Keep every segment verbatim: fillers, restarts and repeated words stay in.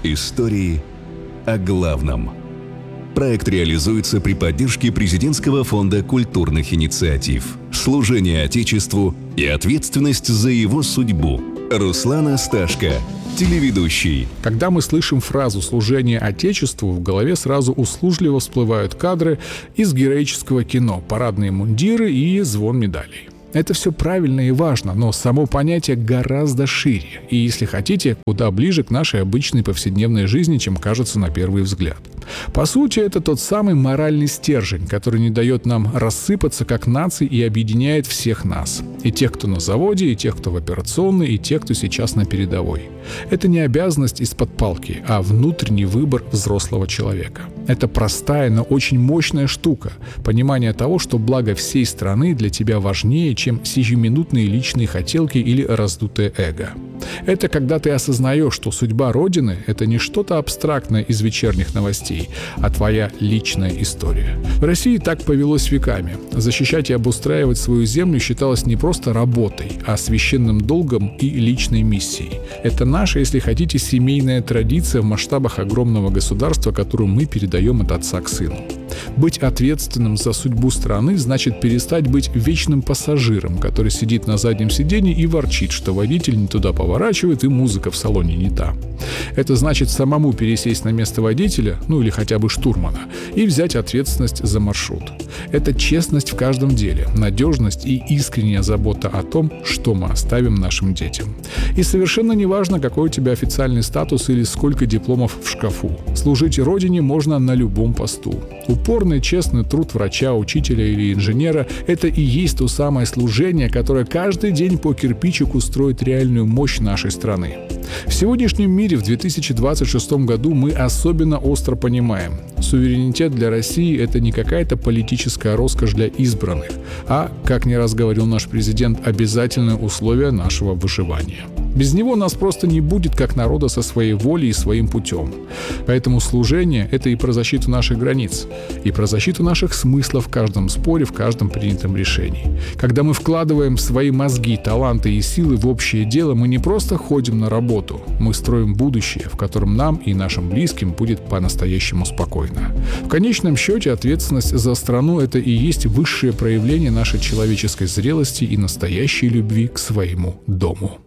Истории о главном. Проект реализуется при поддержке Президентского фонда культурных инициатив, служения Отечеству и ответственность за его судьбу. Руслан Сташко, телеведущий. Когда мы слышим фразу «служение Отечеству», в голове сразу услужливо всплывают кадры из героического кино, парадные мундиры и звон медалей. Это все правильно и важно, но само понятие гораздо шире и, если хотите, куда ближе к нашей обычной повседневной жизни, чем кажется на первый взгляд. По сути, это тот самый моральный стержень, который не дает нам рассыпаться как нации и объединяет всех нас. И тех, кто на заводе, и тех, кто в операционной, и тех, кто сейчас на передовой. Это не обязанность из-под палки, а внутренний выбор взрослого человека. Это простая, но очень мощная штука. Понимание того, что благо всей страны для тебя важнее, чем сиюминутные личные хотелки или раздутое эго. Это когда ты осознаешь, что судьба Родины — это не что-то абстрактное из вечерних новостей, а твоя личная история. В России так повелось веками. Защищать и обустраивать свою землю считалось не просто работой, а священным долгом и личной миссией. Это наша, если хотите, семейная традиция в масштабах огромного государства, которую мы передаем от отца к сыну. Быть ответственным за судьбу страны значит перестать быть вечным пассажиром, который сидит на заднем сиденье и ворчит, что водитель не туда поворачивает и музыка в салоне не та. Это значит самому пересесть на место водителя, ну или хотя бы штурмана, и взять ответственность за маршрут. Это честность в каждом деле, надежность и искренняя забота о том, что мы оставим нашим детям. И совершенно не важно, какой у тебя официальный статус или сколько дипломов в шкафу. Служить Родине можно на любом посту. Упорный, честный труд врача, учителя или инженера – это и есть то самое служение, которое каждый день по кирпичику строит реальную мощь нашей страны. В сегодняшнем мире в две тысячи двадцать шестом году мы особенно остро понимаем, суверенитет для России – это не какая-то политическая роскошь для избранных, а, как не раз говорил наш президент, обязательное условие нашего выживания. Без него нас просто не будет как народа со своей волей и своим путем. Поэтому служение – это и про защиту наших границ, и про защиту наших смыслов в каждом споре, в каждом принятом решении. Когда мы вкладываем свои мозги, таланты и силы в общее дело, мы не просто ходим на работу, мы строим будущее, в котором нам и нашим близким будет по-настоящему спокойно. В конечном счете ответственность за страну – это и есть высшее проявление нашей человеческой зрелости и настоящей любви к своему дому.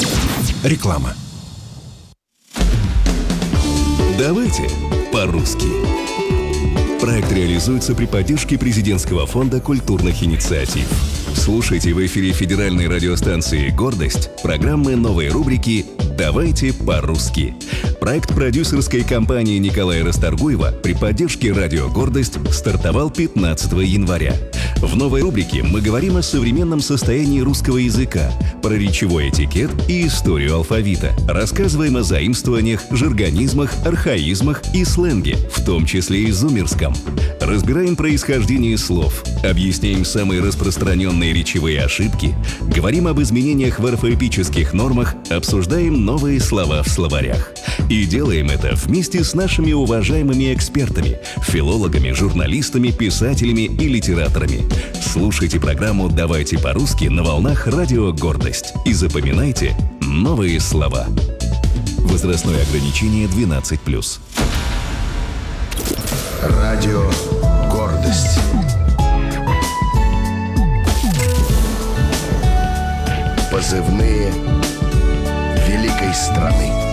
Реклама. Давайте по-русски. Проект реализуется при поддержке Президентского фонда культурных инициатив. Слушайте в эфире федеральной радиостанции «Гордость» программы новой рубрики «Давайте по-русски». Проект продюсерской компании Николая Расторгуева при поддержке радио «Гордость» стартовал пятнадцатого января. В новой рубрике мы говорим о современном состоянии русского языка, про речевой этикет и историю алфавита. Рассказываем о заимствованиях, жаргонизмах, архаизмах и сленге, в том числе и зумерском. Разбираем происхождение слов, объясняем самые распространенные речевые ошибки, говорим об изменениях в орфоэпических нормах, обсуждаем новые слова в словарях. И делаем это вместе с нашими уважаемыми экспертами, филологами, журналистами, писателями и литераторами. Слушайте программу «Давайте по-русски» на волнах радио «Гордость» и запоминайте новые слова. Возрастное ограничение двенадцать плюс. Радио «Гордость». Позывные великой страны.